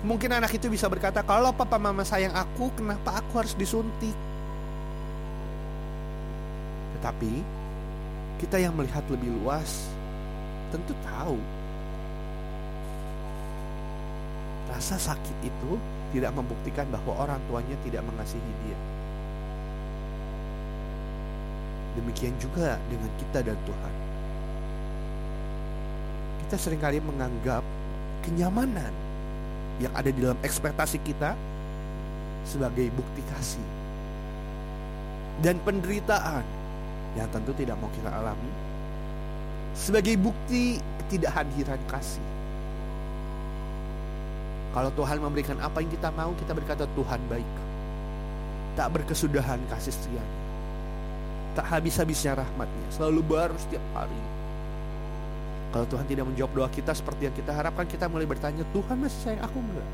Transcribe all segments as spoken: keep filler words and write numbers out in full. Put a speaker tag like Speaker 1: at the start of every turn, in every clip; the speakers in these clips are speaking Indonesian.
Speaker 1: Mungkin anak itu bisa berkata, kalau papa mama sayang aku, kenapa aku harus disuntik? Tetapi kita yang melihat lebih luas tentu tahu rasa sakit itu tidak membuktikan bahwa orang tuanya tidak mengasihi dia. Demikian juga dengan kita dan Tuhan. Kita seringkali menganggap kenyamanan yang ada di dalam ekspektasi kita sebagai bukti kasih. Dan penderitaan yang tentu tidak mau kita alami sebagai bukti ketidakhadiran kasih. Kalau Tuhan memberikan apa yang kita mau, kita berkata Tuhan baik. Tak berkesudahan kasih setianya, tak habis-habisnya rahmatnya, selalu baru setiap hari. Kalau Tuhan tidak menjawab doa kita seperti yang kita harapkan, kita mulai bertanya, Tuhan masih sayang aku enggak?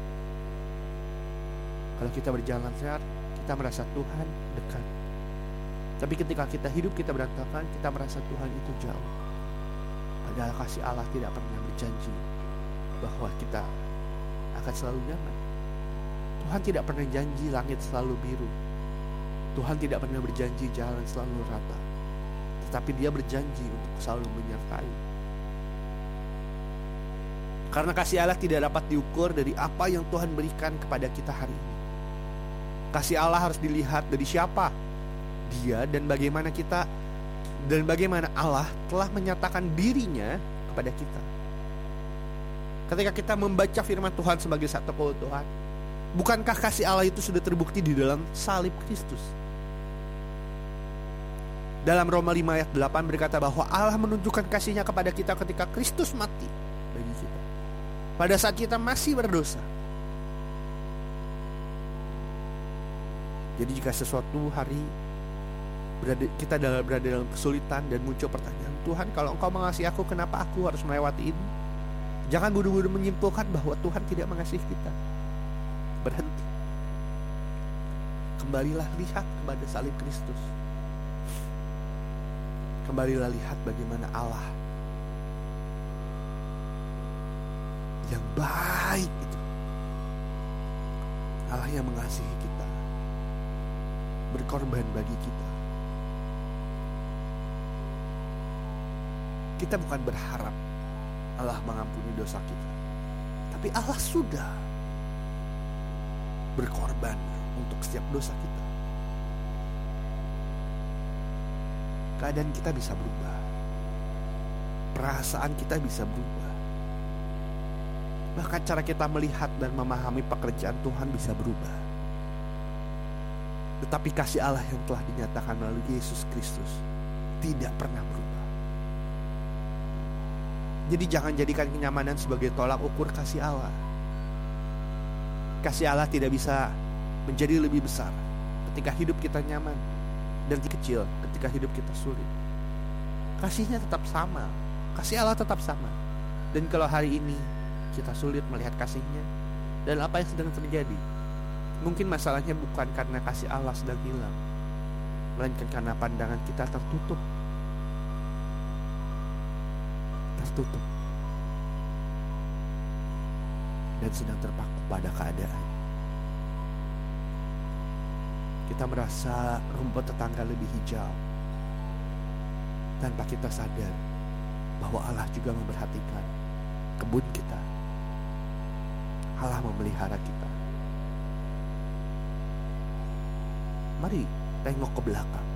Speaker 1: Kalau kita berjalan sehat, kita merasa Tuhan dekat. Tapi ketika kita hidup, kita berantakan, kita merasa Tuhan itu jauh. Padahal kasih Allah tidak pernah berjanji bahwa kita akan selalu nyaman. Tuhan tidak pernah janji langit selalu biru. Tuhan tidak pernah berjanji jalan selalu rata. Tetapi Dia berjanji untuk selalu menyertai. Karena kasih Allah tidak dapat diukur dari apa yang Tuhan berikan kepada kita hari ini. Kasih Allah harus dilihat dari siapa Dia dan bagaimana kita, dan bagaimana Allah telah menyatakan dirinya kepada kita. Ketika kita membaca firman Tuhan sebagai satu keutuhan, bukankah kasih Allah itu sudah terbukti di dalam salib Kristus? Dalam Roma lima ayat delapan berkata bahwa Allah menunjukkan kasih-Nya kepada kita ketika Kristus mati bagi kita pada saat kita masih berdosa. Jadi jika sesuatu hari berada, kita dalam, berada dalam kesulitan dan muncul pertanyaan, Tuhan kalau Engkau mengasihi aku, kenapa aku harus melewati ini? Jangan buru-buru menyimpulkan bahwa Tuhan tidak mengasihi kita. Berhenti. Kembalilah lihat kepada salib Kristus. Kembalilah lihat bagaimana Allah yang baik itu. Allah yang mengasihi kita, berkorban bagi kita. Kita bukan berharap Allah mengampuni dosa kita, tapi Allah sudah berkorban untuk setiap dosa kita. Keadaan kita bisa berubah, perasaan kita bisa berubah, bahkan cara kita melihat dan memahami pekerjaan Tuhan bisa berubah. Tetapi kasih Allah yang telah dinyatakan melalui Yesus Kristus tidak pernah berubah. Jadi jangan jadikan kenyamanan sebagai tolak ukur kasih Allah. Kasih Allah tidak bisa menjadi lebih besar ketika hidup kita nyaman, dan kecil ketika hidup kita sulit. Kasih-Nya tetap sama, kasih Allah tetap sama. Dan kalau hari ini kita sulit melihat kasih-Nya dan apa yang sedang terjadi, mungkin masalahnya bukan karena kasih Allah sedang hilang, melainkan karena pandangan kita tertutup. Tertutup dan sedang terpaku pada keadaan. Kita merasa rumput tetangga lebih hijau tanpa kita sadar bahwa Allah juga memperhatikan kebun kita. Allah memelihara kita. Mari tengok ke belakang.